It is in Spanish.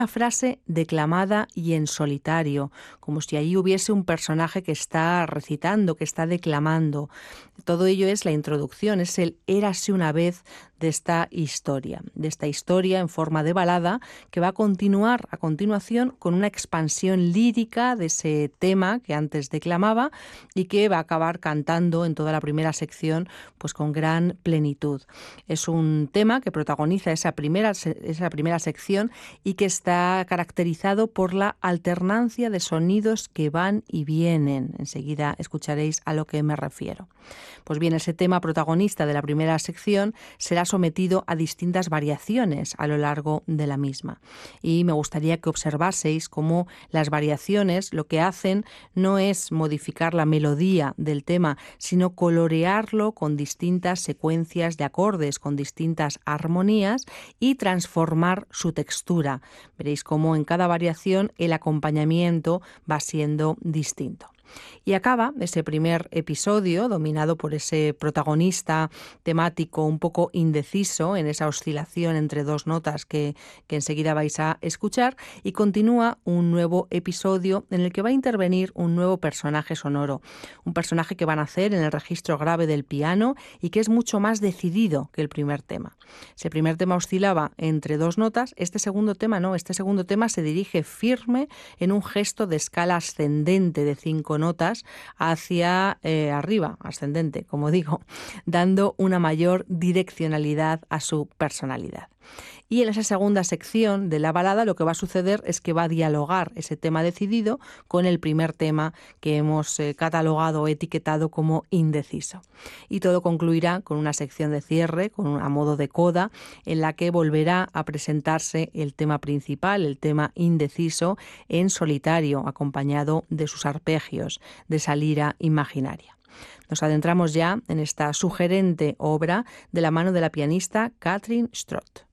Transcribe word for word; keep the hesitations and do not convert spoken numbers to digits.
una frase declamada y en solitario, como si ahí hubiese un personaje que está recitando, que está declamando. Todo ello es la introducción, es el érase una vez de esta historia, de esta historia en forma de balada que va a continuar a continuación con una expansión lírica de ese tema que antes declamaba y que va a acabar cantando en toda la primera sección pues con gran plenitud. Es un tema que protagoniza esa primera, esa primera sección y que está caracterizado por la alternancia de sonidos que van y vienen. Enseguida escucharéis a lo que me refiero. Pues bien, ese tema protagonista de la primera sección será sometido a distintas variaciones a lo largo de la misma. Y me gustaría que observaseis cómo las variaciones lo que hacen no es modificar la melodía del tema, sino colorearlo con distintas secuencias de acordes, con distintas armonías y transformar su textura. Veréis cómo en cada variación el acompañamiento va siendo distinto. Y acaba ese primer episodio, dominado por ese protagonista temático un poco indeciso en esa oscilación entre dos notas que, que enseguida vais a escuchar, y continúa un nuevo episodio en el que va a intervenir un nuevo personaje sonoro, un personaje que va a nacer en el registro grave del piano y que es mucho más decidido que el primer tema. Ese primer tema oscilaba entre dos notas, este segundo tema no, este segundo tema se dirige firme en un gesto de escala ascendente de cinco notas hacia eh, arriba, ascendente, como digo, dando una mayor direccionalidad a su personalidad. Y en esa segunda sección de la balada lo que va a suceder es que va a dialogar ese tema decidido con el primer tema que hemos eh, catalogado o etiquetado como indeciso. Y todo concluirá con una sección de cierre, con un, a modo de coda, en la que volverá a presentarse el tema principal, el tema indeciso, en solitario, acompañado de sus arpegios, de esa lira imaginaria. Nos adentramos ya en esta sugerente obra de la mano de la pianista Kathleen Strott.